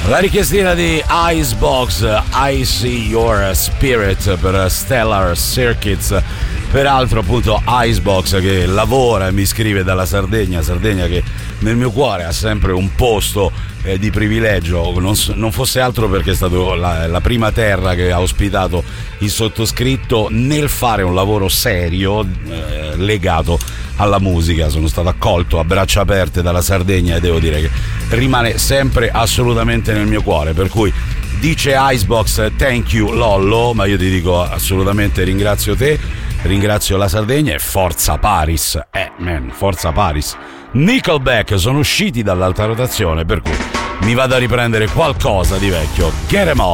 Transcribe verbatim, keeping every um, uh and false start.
La richiestina di Icebox, I See Your Spirit per Stellar Circuits. Peraltro appunto Icebox che lavora e mi scrive dalla Sardegna, Sardegna che nel mio cuore ha sempre un posto eh, di privilegio, non, non fosse altro perché è stato la, la prima terra che ha ospitato il sottoscritto nel fare un lavoro serio eh, legato alla musica. Sono stato accolto a braccia aperte dalla Sardegna e devo dire che rimane sempre assolutamente nel mio cuore, per cui dice Icebox thank you Lollo, ma io ti dico assolutamente ringrazio te, ringrazio la Sardegna e forza Paris, eh man, forza Paris. Nickelback sono usciti dall'alta rotazione, per cui mi vado a riprendere qualcosa di vecchio. Get 'em all.